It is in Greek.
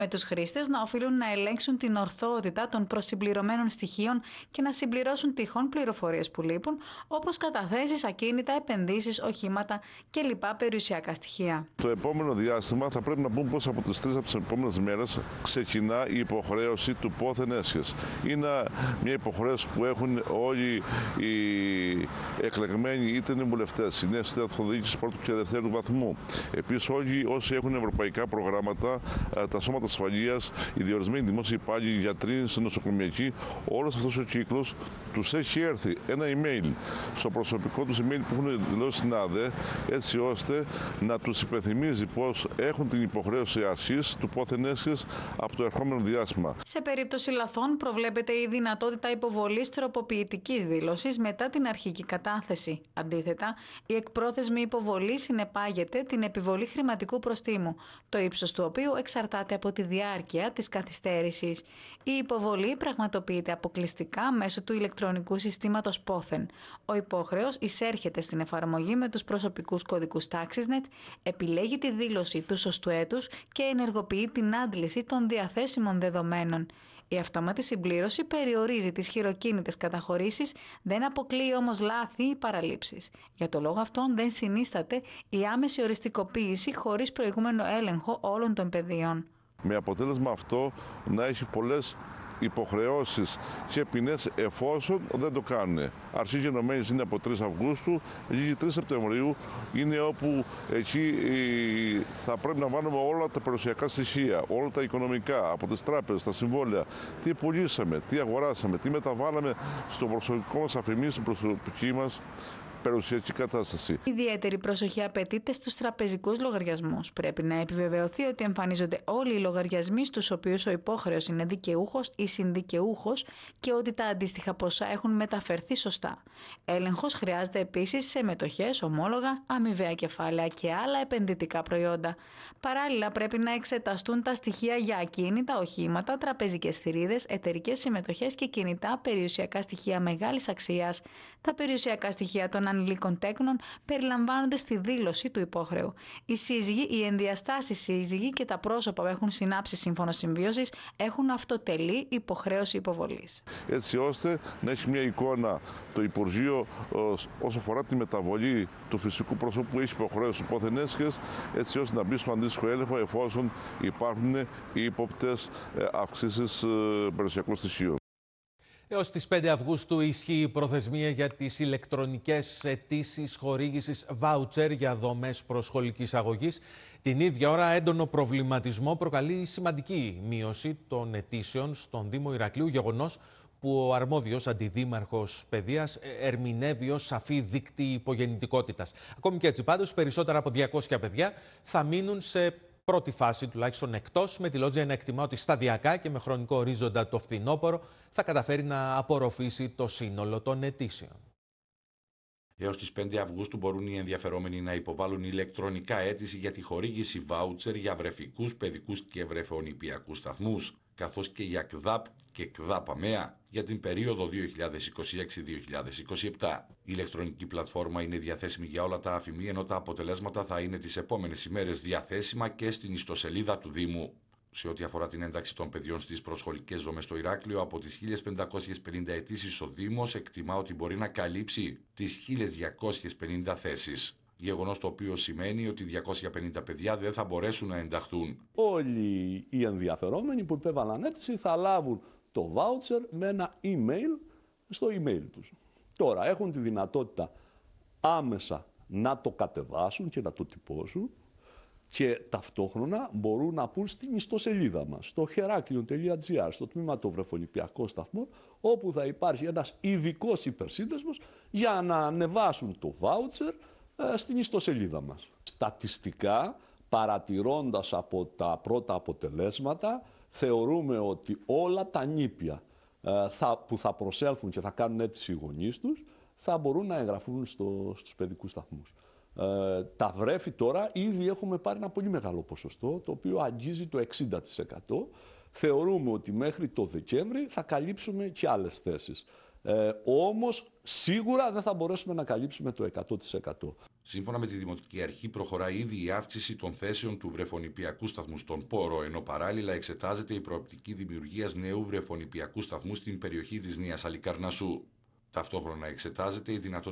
με τους χρήστες να οφείλουν να ελέγξουν την ορθότητα των προσυμπληρωμένων στοιχείων και να συμπληρώσουν τυχόν πληροφορίες που λείπουν, όπως καταθέσεις, ακίνητα, επενδύσεις, οχήματα και λοιπά περιουσιακά στοιχεία. Το επόμενο διάστημα θα πρέπει να πούμε πως από τις 3 από τις επόμενες μέρες ξεκινά η υποχρέωση του πόθεν έσχες. Είναι μια υποχρέωση που έχουν όλοι οι εκλεγμένοι, είτε είναι βουλευτές, είναι στην αυτοδιοίκηση πρώτου και δευτέρου βαθμού. Επίσης, όλοι όσοι έχουν ευρωπαϊκά προγράμματα, τα σώματα ασφαλείας, οι διορισμένοι δημόσιοι υπάλληλοι, οι γιατροί, οι νοσοκομιακοί, όλος αυτός ο κύκλος τους έχει έρθει ένα email στο προσωπικό τους email που έχουν δηλώσει στην ΑΔΕ, έτσι ώστε να τους υπενθυμίζει πως έχουν την υποχρέωση αρχής του πόθεν έσχες από το ερχόμενο διάστημα. Σε περίπτωση λαθών, προβλέπεται η δυνατότητα υποβολής τροποποιητικής δήλωσης μετά την αρχική κατάθεση. Αντίθετα, η εκπρόθεσμη υποβολή συνεπάγεται την επιβολή χρηματικού προστίμου, το ύψος του οποίου εξαρτάται από τη διάρκεια της καθυστέρησης. Η υποβολή πραγματοποιείται αποκλειστικά μέσω του ηλεκτρονικού συστήματος πόθεν. Ο υπόχρεος εισέρχεται στην εφαρμογή με τους προσωπικούς κωδικούς TaxisNet, επιλέγει τη δήλωση του σωστού έτους και ενεργοποιεί την άντληση των διαθέσιμων δεδομένων. Η αυτόματη συμπλήρωση περιορίζει τις χειροκίνητες καταχωρήσεις, δεν αποκλείει όμως λάθη ή παραλήψεις. Για το λόγο αυτόν δεν συνίσταται η άμεση οριστικοποίηση χωρίς προηγούμενο έλεγχο όλων των πεδίων. Με αποτέλεσμα αυτό να έχει πολλές υποχρεώσεις και ποινές εφόσον δεν το κάνουν. Αρχή γενομένης είναι από 3 Αυγούστου, λίγη 3 Σεπτεμβρίου είναι όπου εκεί θα πρέπει να βάλουμε όλα τα περιουσιακά στοιχεία, όλα τα οικονομικά, από τις τράπεζες, τα συμβόλαια, τι πουλήσαμε, τι αγοράσαμε, τι μεταβάλαμε στο προσωπικό μας αφημί, στην προσωπική μας περιουσιακή κατάσταση. Ιδιαίτερη προσοχή απαιτείται στους τραπεζικούς λογαριασμούς. Πρέπει να επιβεβαιωθεί ότι εμφανίζονται όλοι οι λογαριασμοί στους οποίους ο υπόχρεος είναι δικαιούχος ή συνδικαιούχος και ότι τα αντίστοιχα ποσά έχουν μεταφερθεί σωστά. Έλεγχος χρειάζεται επίσης σε μετοχές, ομόλογα, αμοιβαία κεφάλαια και άλλα επενδυτικά προϊόντα. Παράλληλα, πρέπει να εξεταστούν τα στοιχεία για ακίνητα, οχήματα, τραπεζικές θηρίδες, εταιρικές συμμετοχές και κινητά περιουσιακά στοιχεία μεγάλης αξίας. Τα περιουσιακά στοιχεία των ανηλίκων τέκνων περιλαμβάνονται στη δήλωση του υπόχρεου. Οι σύζυγοι, οι ενδιαστάσεις σύζυγοι και τα πρόσωπα που έχουν συνάψει σύμφωνο συμβίωσης έχουν αυτοτελή υποχρέωση υποβολής. Έτσι ώστε να έχει μια εικόνα το Υπουργείο όσο αφορά τη μεταβολή του φυσικού προσώπου που έχει υποχρέωση πόθεν έσχες, έτσι ώστε να μπει στο αντίστοιχο έλεγχο εφόσον υπάρχουν οι ύποπτες αυξήσεις περιουσιακών στοιχείων. Έως τις 5 Αυγούστου ισχύει η προθεσμία για τις ηλεκτρονικές αιτήσεις χορήγησης βάουτσερ για δομές προσχολικής αγωγής. Την ίδια ώρα, έντονο προβληματισμό προκαλεί σημαντική μείωση των αιτήσεων στον Δήμο Ηρακλείου, γεγονός που ο αρμόδιος αντιδήμαρχος παιδείας ερμηνεύει ως σαφή δείκτη υπογεννητικότητας. Ακόμη και έτσι πάντως, περισσότερα από 200 παιδιά θα μείνουν σε πρώτη φάση τουλάχιστον εκτός, με τη Λότζια να εκτιμά ότι σταδιακά και με χρονικό ορίζοντα το φθινόπωρο θα καταφέρει να απορροφήσει το σύνολο των αιτήσεων. Έως τις 5 Αυγούστου μπορούν οι ενδιαφερόμενοι να υποβάλουν ηλεκτρονικά αίτηση για τη χορήγηση βάουτσερ για βρεφικούς, παιδικούς και βρεφονηπιακούς σταθμούς, καθώς και για ΚΔΑΠ και ΚΔΑΠ ΑΜΕΑ για την περίοδο 2026-2027. Η ηλεκτρονική πλατφόρμα είναι διαθέσιμη για όλα τα αφημί, ενώ τα αποτελέσματα θα είναι τις επόμενες ημέρες διαθέσιμα και στην ιστοσελίδα του Δήμου. Σε ό,τι αφορά την ένταξη των παιδιών στις προσχολικές δομές στο Ηράκλειο, από τις 1.550 αιτήσεις ο Δήμος εκτιμά ότι μπορεί να καλύψει τις 1.250 θέσεις. Γεγονός το οποίο σημαίνει ότι 250 παιδιά δεν θα μπορέσουν να ενταχθούν. Όλοι οι ενδιαφερόμενοι που υπέβαλαν αίτηση θα λάβουν το βάουτσερ με ένα email στο email τους. Τώρα έχουν τη δυνατότητα άμεσα να το κατεβάσουν και να το τυπώσουν και ταυτόχρονα μπορούν να πούν στην ιστοσελίδα μας, στο heraklion.gr, στο τμήμα των βρεφονηπιακών σταθμών, όπου θα υπάρχει ένας ειδικός υπερσύνδεσμος για να ανεβάσουν το βάουτσερ στην ιστοσελίδα μας. Στατιστικά, παρατηρώντας από τα πρώτα αποτελέσματα, θεωρούμε ότι όλα τα νήπια που θα προσέλθουν και θα κάνουν αίτηση οι γονείς τους, θα μπορούν να εγγραφούν στους παιδικούς σταθμούς. Τα βρέφη τώρα ήδη έχουμε πάρει ένα πολύ μεγάλο ποσοστό, το οποίο αγγίζει το 60%. Θεωρούμε ότι μέχρι το Δεκέμβρη θα καλύψουμε και άλλες θέσεις. Όμως σίγουρα δεν θα μπορέσουμε να καλύψουμε το 100%. Σύμφωνα με τη Δημοτική Αρχή, προχωράει ήδη η αύξηση των θέσεων του βρεφονηπιακού σταθμού στον Πόρο, ενώ παράλληλα εξετάζεται η προοπτική δημιουργίας νέου βρεφονηπιακού σταθμού στην περιοχή της Νέας Αλικαρνασσού. Ταυτόχρονα εξετάζεται η δυνατότητα